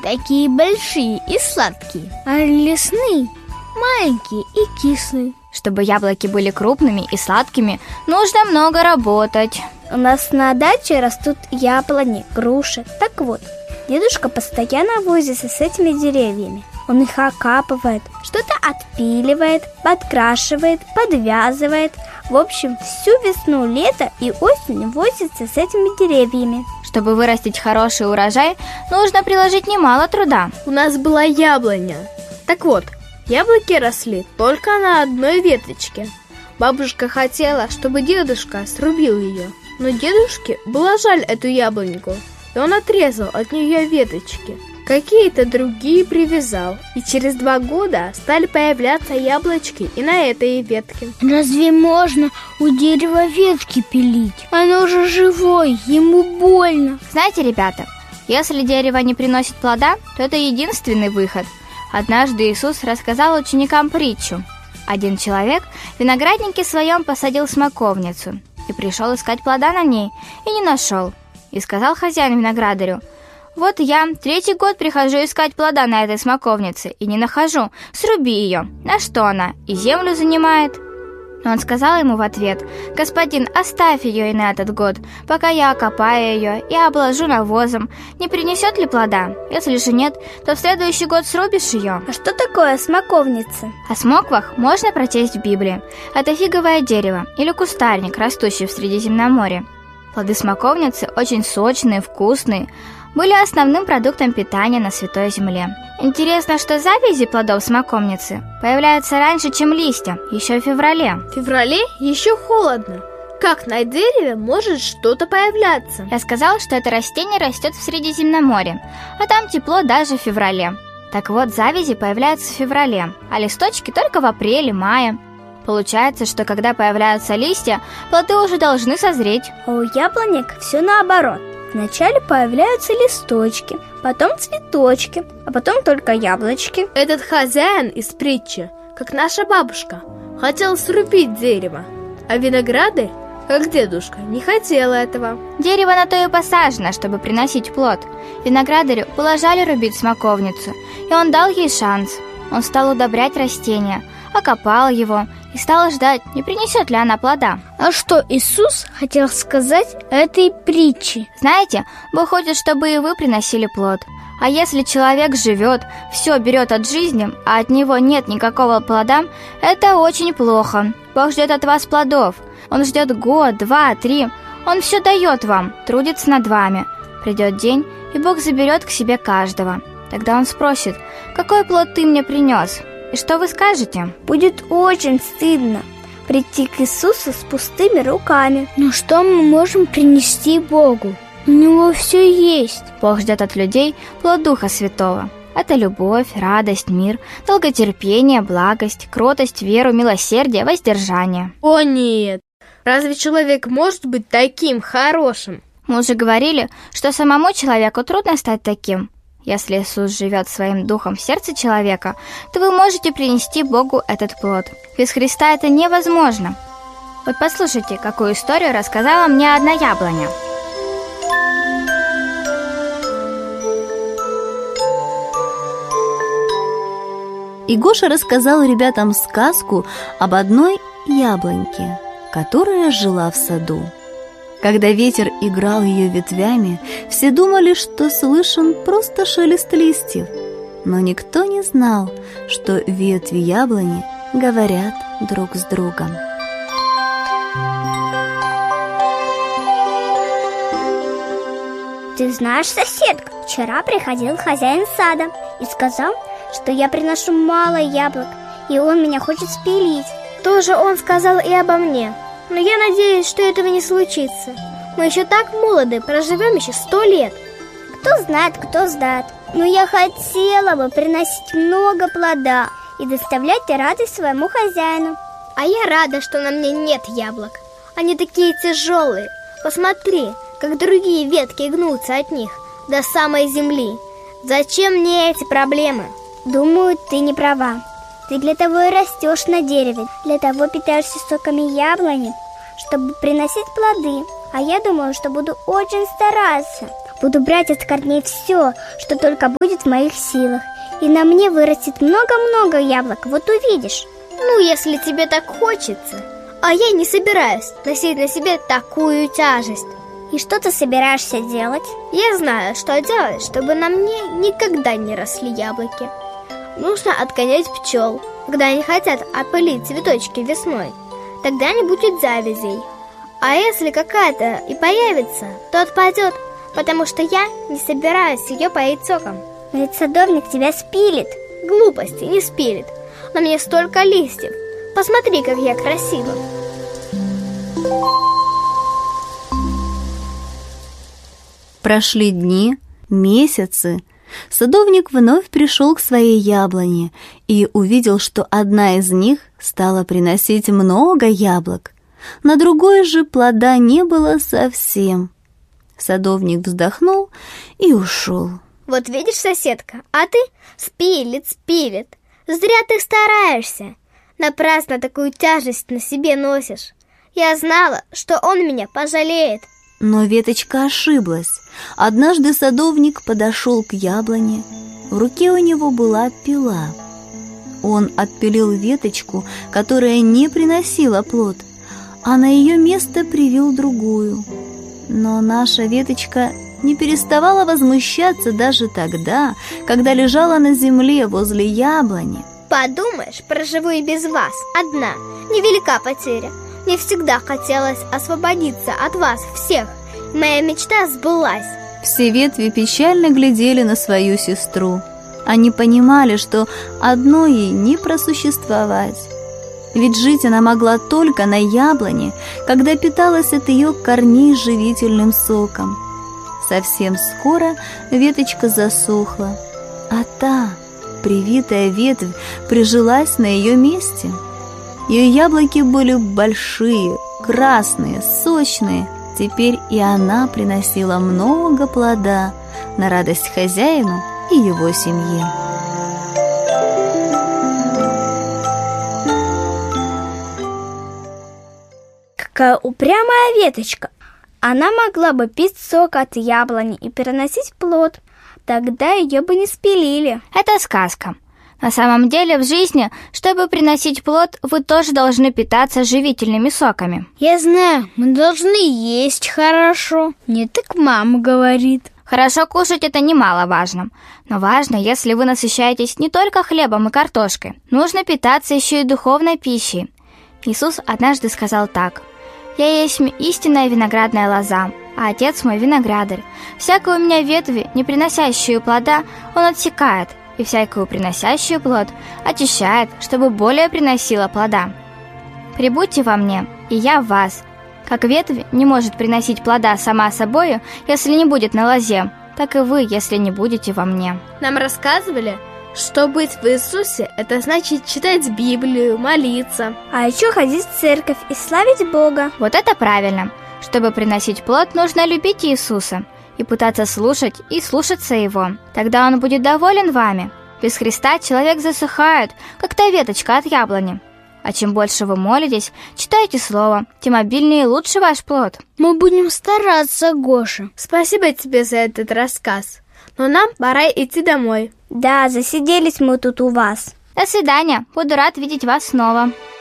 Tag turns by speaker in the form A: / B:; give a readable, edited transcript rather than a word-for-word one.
A: такие большие и сладкие, а лесные маленькие и кислые.
B: Чтобы яблоки были крупными и сладкими, нужно много работать.
C: У нас на даче растут яблони, груши. Так вот, дедушка постоянно возится с этими деревьями. Он их окапывает, что-то отпиливает, подкрашивает, подвязывает. В общем, всю весну, лето и осень возится с этими деревьями.
B: Чтобы вырастить хороший урожай, нужно приложить немало труда.
D: У нас была яблоня. Так вот, яблоки росли только на одной веточке. Бабушка хотела, чтобы дедушка срубил ее. Но дедушке было жаль эту яблоньку, и он отрезал от нее веточки. Какие-то другие привязал, и через 2 года стали появляться яблочки и на этой ветке.
A: Разве можно у дерева ветки пилить? Оно же живое, ему больно.
B: Знаете, ребята, если дерево не приносит плода, то это единственный выход. Однажды Иисус рассказал ученикам притчу. Один человек в винограднике своем посадил смоковницу и пришел искать плода на ней, и не нашел. И сказал хозяин виноградарю: «Вот я 3-й год прихожу искать плода на этой смоковнице и не нахожу. Сруби ее». На что она? И землю занимает. Но он сказал ему в ответ: «Господин, оставь ее и на этот год, пока я окопаю ее и обложу навозом. Не принесет ли плода? Если же нет, то в следующий год срубишь ее».
C: А что такое смоковница?
B: О смоквах можно прочесть в Библии. Это фиговое дерево или кустарник, растущий в Средиземноморье. Плоды смоковницы очень сочные, вкусные, были основным продуктом питания на Святой Земле. Интересно, что завязи плодов смоковницы появляются раньше, чем листья, еще в феврале.
D: В феврале еще холодно. Как на дереве может что-то появляться?
B: Я сказала, что это растение растет в Средиземноморье, а там тепло даже в феврале. Так вот, завязи появляются в феврале, а листочки только в апреле-мае. Получается, что когда появляются листья, плоды уже должны созреть.
C: А у яблонек все наоборот. Вначале появляются листочки, потом цветочки, а потом только яблочки.
D: Этот хозяин из притчи, как наша бабушка, хотел срубить дерево, а виноградарь, как дедушка, не хотел этого.
B: Дерево на то и посажено, чтобы приносить плод. Виноградарю было жаль рубить смоковницу, и он дал ей шанс. Он стал удобрять растение, окопал его и стал ждать, не принесет ли она плода.
A: А что Иисус хотел сказать этой притче?
B: Знаете, Бог хочет, чтобы и вы приносили плод. А если человек живет, все берет от жизни, а от него нет никакого плода, это очень плохо. Бог ждет от вас плодов. Он ждет год, 2, 3. Он все дает вам, трудится над вами. Придет день, и Бог заберет к себе каждого. Тогда Он спросит: «Какой плод ты мне принес?» И что вы скажете?
C: Будет очень стыдно прийти к Иисусу с пустыми руками.
A: Но что мы можем принести Богу? У Него все есть.
B: Бог ждет от людей плод Духа Святого. Это любовь, радость, мир, долготерпение, благость, кротость, веру, милосердие, воздержание.
D: О нет! Разве человек может быть таким хорошим?
B: Мы уже говорили, что самому человеку трудно стать таким. Если Иисус живет своим духом в сердце человека, то вы можете принести Богу этот плод. Без Христа это невозможно. Вот послушайте, какую историю рассказала мне одна яблоня.
E: И Гоша рассказал ребятам сказку об одной яблоньке, которая жила в саду. Когда ветер играл ее ветвями, все думали, что слышен просто шелест листьев. Но никто не знал, что ветви яблони говорят друг с другом.
C: Ты знаешь, соседка, вчера приходил хозяин сада и сказал, что я приношу мало яблок, и он меня хочет спилить.
F: Тоже он сказал и обо мне. Но я надеюсь, что этого не случится. Мы еще так молоды, проживем еще 100 лет.
C: Кто знает. Но я хотела бы приносить много плода и доставлять радость своему хозяину.
F: А я рада, что на мне нет яблок. Они такие тяжелые. Посмотри, как другие ветки гнутся от них до самой земли. Зачем мне эти проблемы?
C: Думаю, ты не права. Ты для того и растешь на дереве, для того питаешься соками яблони, чтобы приносить плоды. А я думаю, что буду очень стараться. Буду брать от корней все, что только будет в моих силах. И на мне вырастет много-много яблок, вот увидишь.
F: Ну, если тебе так хочется. А я не собираюсь носить на себе такую тяжесть.
C: И что ты собираешься делать?
F: Я знаю, что делать, чтобы на мне никогда не росли яблоки. Нужно отгонять пчел, когда они хотят опылить цветочки весной. Тогда не будет завязей. А если какая-то и появится, то отпадет, потому что я не собираюсь ее поить соком.
C: Но ведь садовник тебя спилит.
F: Глупости, не спилит. На мне столько листьев. Посмотри, как я красива.
E: Прошли дни, месяцы. Садовник вновь пришел к своей яблоне и увидел, что одна из них стала приносить много яблок. На другой же плода не было совсем. Садовник вздохнул и ушел.
F: Вот видишь, соседка, а ты спилит. Зря ты стараешься. Напрасно такую тяжесть на себе носишь. Я знала, что он меня пожалеет.
E: Но веточка ошиблась. Однажды садовник подошел к яблоне. В руке у него была пила. Он отпилил веточку, которая не приносила плод, а на ее место привил другую. Но наша веточка не переставала возмущаться даже тогда, когда лежала на земле возле яблони.
F: Подумаешь, проживу и без вас, одна, невелика потеря. Мне всегда хотелось освободиться от вас всех. Моя мечта сбылась.
E: Все ветви печально глядели на свою сестру. Они понимали, что одной ей не просуществовать. Ведь жить она могла только на яблоне, когда питалась от ее корней живительным соком. Совсем скоро веточка засохла, а та, привитая ветвь, прижилась на ее месте. Ее яблоки были большие, красные, сочные. Теперь и она приносила много плода на радость хозяину и его семье.
C: Какая упрямая веточка! Она могла бы пить сок от яблони и переносить плод. Тогда ее бы не спилили.
B: Это сказка. На самом деле в жизни, чтобы приносить плод, вы тоже должны питаться живительными соками.
A: Я знаю, мы должны есть хорошо. Мне так мама говорит.
B: Хорошо кушать — это немаловажно. Но важно, если вы насыщаетесь не только хлебом и картошкой. Нужно питаться еще и духовной пищей. Иисус однажды сказал так: «Я есть истинная виноградная лоза, а Отец мой виноградарь. Всякую у меня ветви, не приносящую плода, Он отсекает, и всякую приносящую плод очищает, чтобы более приносила плода. Прибудьте во мне, и я в вас. Как ветвь не может приносить плода сама собою, если не будет на лозе, так и вы, если не будете во мне».
D: Нам рассказывали, что быть в Иисусе – это значит читать Библию, молиться.
C: А еще ходить в церковь и славить Бога.
B: Вот это правильно. Чтобы приносить плод, нужно любить Иисуса и пытаться слушать и слушаться Его. Тогда Он будет доволен вами. Без Христа человек засыхает, как та веточка от яблони. А чем больше вы молитесь, читаете Слово, тем обильнее и лучше ваш плод.
A: Мы будем стараться, Гоша.
D: Спасибо тебе за этот рассказ. Но нам пора идти домой.
C: Да, засиделись мы тут у вас.
B: До свидания. Буду рад видеть вас снова.